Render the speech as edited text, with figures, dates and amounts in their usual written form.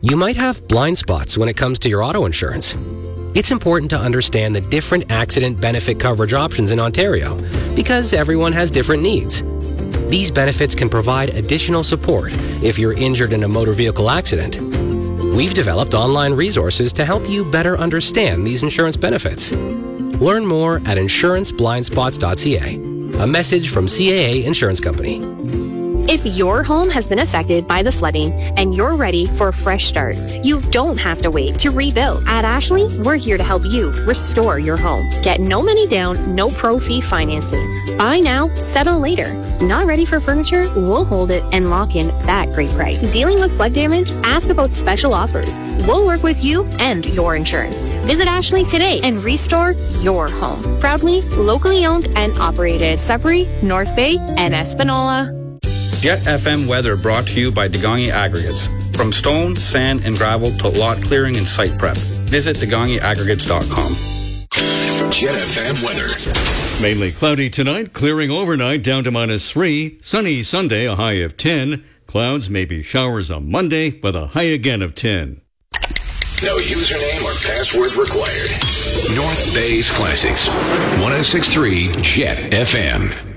You might have blind spots when it comes to your auto insurance. It's important to understand the different accident benefit coverage options in Ontario because everyone has different needs. These benefits can provide additional support if you're injured in a motor vehicle accident. We've developed online resources to help you better understand these insurance benefits. Learn more at insuranceblindspots.ca. A message from CAA Insurance Company. If your home has been affected by the flooding and you're ready for a fresh start, you don't have to wait to rebuild. At Ashley, we're here to help you restore your home. Get no money down, no pro fee financing. Buy now, settle later. Not ready for furniture? We'll hold it and lock in that great price. Dealing with flood damage? Ask about special offers. We'll work with you and your insurance. Visit Ashley today and restore your home. Proudly, locally owned and operated. Sudbury, North Bay, and Espanola. Jet FM weather brought to you by Degongi Aggregates. From stone, sand, and gravel to lot clearing and site prep. Visit DegongiAggregates.com. Jet FM weather. Mainly cloudy tonight, clearing overnight down to -3. Sunny Sunday, a high of 10. Clouds, maybe showers on Monday with a high again of 10. No username or password required. North Bay's Classics. 106.3 Jet FM.